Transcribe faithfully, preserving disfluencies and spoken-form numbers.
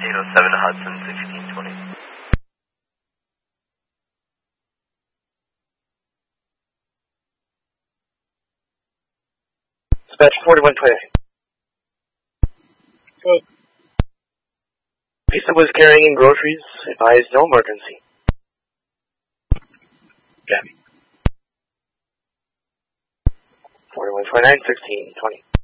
eight oh seven Hudson, sixteen twenty. Dispatch forty-one twenty. Good. Pizza was carrying in groceries. Advised no emergency. Yeah. forty-one twenty-nine, sixteen twenty.